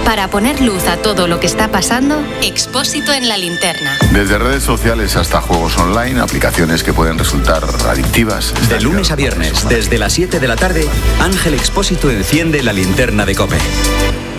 Para poner luz a todo lo que está pasando, Expósito en la linterna. Desde redes sociales hasta juegos online, aplicaciones que pueden resultar adictivas. De lunes a viernes, desde las 7 de la tarde, Ángel Expósito enciende la linterna de COPE.